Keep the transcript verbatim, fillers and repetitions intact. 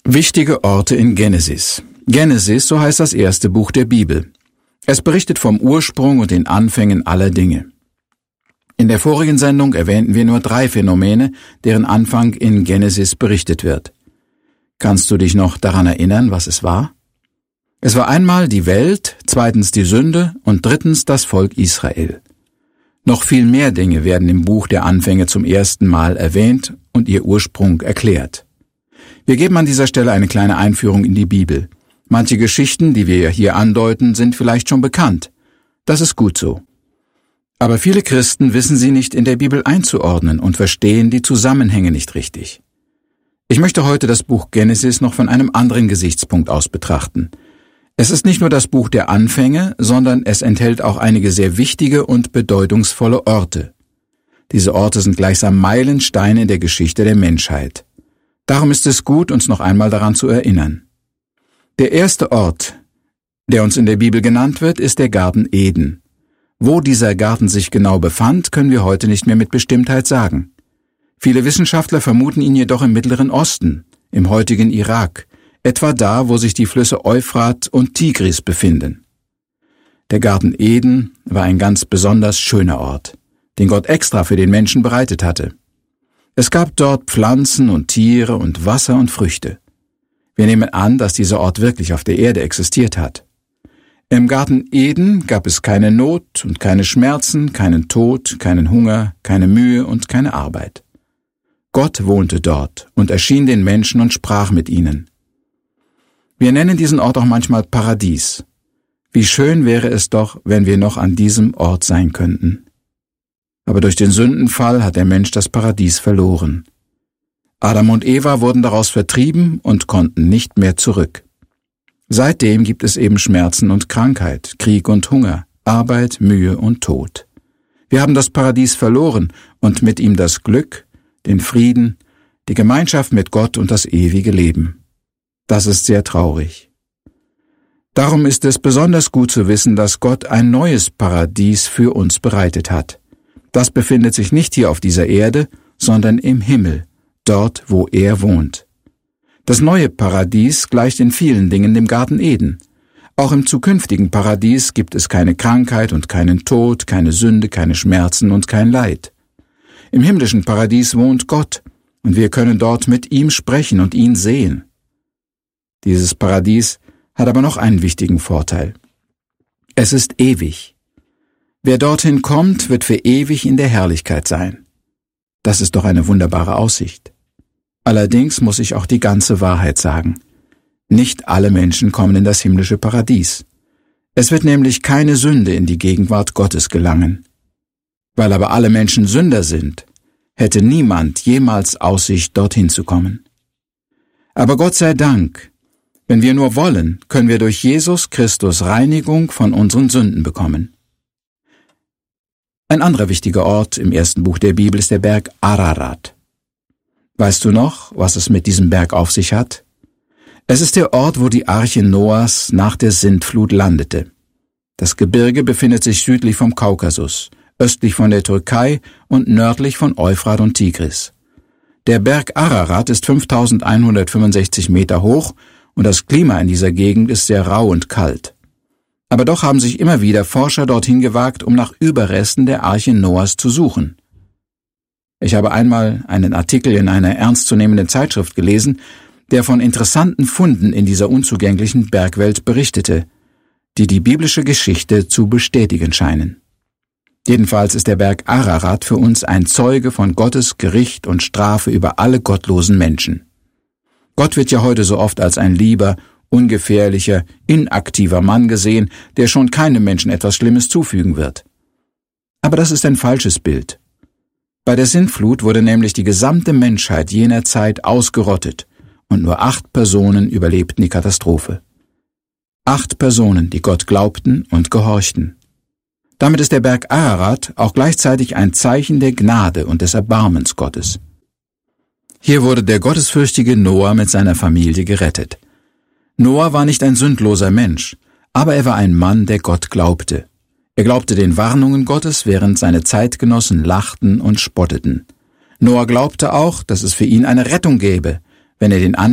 Wichtige Orte in Genesis. Genesis, so heißt das erste Buch der Bibel. Es berichtet vom Ursprung und den Anfängen aller Dinge. In der vorigen Sendung erwähnten wir nur drei Phänomene, deren Anfang in Genesis berichtet wird. Kannst du dich noch daran erinnern, was es war? Es war einmal die Welt, zweitens die Sünde und drittens das Volk Israel. Noch viel mehr Dinge werden im Buch der Anfänge zum ersten Mal erwähnt und ihr Ursprung erklärt. Wir geben an dieser Stelle eine kleine Einführung in die Bibel. Manche Geschichten, die wir hier andeuten, sind vielleicht schon bekannt. Das ist gut so. Aber viele Christen wissen sie nicht in der Bibel einzuordnen und verstehen die Zusammenhänge nicht richtig. Ich möchte heute das Buch Genesis noch von einem anderen Gesichtspunkt aus betrachten. Es ist nicht nur das Buch der Anfänge, sondern es enthält auch einige sehr wichtige und bedeutungsvolle Orte. Diese Orte sind gleichsam Meilensteine in der Geschichte der Menschheit. Darum ist es gut, uns noch einmal daran zu erinnern. Der erste Ort, der uns in der Bibel genannt wird, ist der Garten Eden. Wo dieser Garten sich genau befand, können wir heute nicht mehr mit Bestimmtheit sagen. Viele Wissenschaftler vermuten ihn jedoch im Mittleren Osten, im heutigen Irak, etwa da, wo sich die Flüsse Euphrat und Tigris befinden. Der Garten Eden war ein ganz besonders schöner Ort, den Gott extra für den Menschen bereitet hatte. Es gab dort Pflanzen und Tiere und Wasser und Früchte. Wir nehmen an, dass dieser Ort wirklich auf der Erde existiert hat. Im Garten Eden gab es keine Not und keine Schmerzen, keinen Tod, keinen Hunger, keine Mühe und keine Arbeit. Gott wohnte dort und erschien den Menschen und sprach mit ihnen. Wir nennen diesen Ort auch manchmal Paradies. Wie schön wäre es doch, wenn wir noch an diesem Ort sein könnten. Aber durch den Sündenfall hat der Mensch das Paradies verloren. Adam und Eva wurden daraus vertrieben und konnten nicht mehr zurück. Seitdem gibt es eben Schmerzen und Krankheit, Krieg und Hunger, Arbeit, Mühe und Tod. Wir haben das Paradies verloren und mit ihm das Glück, den Frieden, die Gemeinschaft mit Gott und das ewige Leben. Das ist sehr traurig. Darum ist es besonders gut zu wissen, dass Gott ein neues Paradies für uns bereitet hat. Das befindet sich nicht hier auf dieser Erde, sondern im Himmel, dort, wo er wohnt. Das neue Paradies gleicht in vielen Dingen dem Garten Eden. Auch im zukünftigen Paradies gibt es keine Krankheit und keinen Tod, keine Sünde, keine Schmerzen und kein Leid. Im himmlischen Paradies wohnt Gott, und wir können dort mit ihm sprechen und ihn sehen. Dieses Paradies hat aber noch einen wichtigen Vorteil. Es ist ewig. Wer dorthin kommt, wird für ewig in der Herrlichkeit sein. Das ist doch eine wunderbare Aussicht. Allerdings muss ich auch die ganze Wahrheit sagen. Nicht alle Menschen kommen in das himmlische Paradies. Es wird nämlich keine Sünde in die Gegenwart Gottes gelangen. Weil aber alle Menschen Sünder sind, hätte niemand jemals Aussicht, dorthin zu kommen. Aber Gott sei Dank, wenn wir nur wollen, können wir durch Jesus Christus Reinigung von unseren Sünden bekommen. Ein anderer wichtiger Ort im ersten Buch der Bibel ist der Berg Ararat. Weißt du noch, was es mit diesem Berg auf sich hat? Es ist der Ort, wo die Arche Noahs nach der Sintflut landete. Das Gebirge befindet sich südlich vom Kaukasus, östlich von der Türkei und nördlich von Euphrat und Tigris. Der Berg Ararat ist fünftausendeinhundertfünfundsechzig Meter hoch und das Klima in dieser Gegend ist sehr rau und kalt. Aber doch haben sich immer wieder Forscher dorthin gewagt, um nach Überresten der Arche Noahs zu suchen. Ich habe einmal einen Artikel in einer ernstzunehmenden Zeitschrift gelesen, der von interessanten Funden in dieser unzugänglichen Bergwelt berichtete, die die biblische Geschichte zu bestätigen scheinen. Jedenfalls ist der Berg Ararat für uns ein Zeuge von Gottes Gericht und Strafe über alle gottlosen Menschen. Gott wird ja heute so oft als ein lieber, ungefährlicher, inaktiver Mann gesehen, der schon keinem Menschen etwas Schlimmes zufügen wird. Aber das ist ein falsches Bild. Bei der Sintflut wurde nämlich die gesamte Menschheit jener Zeit ausgerottet und nur acht Personen überlebten die Katastrophe. Acht Personen, die Gott glaubten und gehorchten. Damit ist der Berg Ararat auch gleichzeitig ein Zeichen der Gnade und des Erbarmens Gottes. Hier wurde der gottesfürchtige Noah mit seiner Familie gerettet. Noah war nicht ein sündloser Mensch, aber er war ein Mann, der Gott glaubte. Er glaubte den Warnungen Gottes, während seine Zeitgenossen lachten und spotteten. Noah glaubte auch, dass es für ihn eine Rettung gäbe, wenn er den